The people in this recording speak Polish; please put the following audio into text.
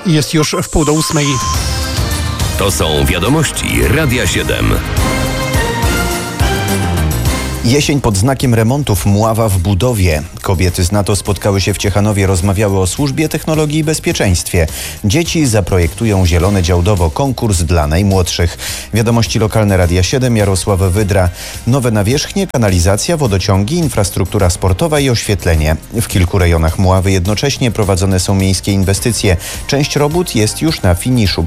Jest już w 7:30. To są wiadomości Radia 7. Jesień pod znakiem remontów, Mława w budowie. Kobiety z NATO spotkały się w Ciechanowie, rozmawiały o służbie, technologii i bezpieczeństwie. Dzieci zaprojektują zielone działdowo, konkurs dla najmłodszych. Wiadomości lokalne Radia 7, Jarosław Wydra. Nowe nawierzchnie, kanalizacja, wodociągi, infrastruktura sportowa i oświetlenie. W kilku rejonach Mławy jednocześnie prowadzone są miejskie inwestycje. Część robót jest już na finiszu.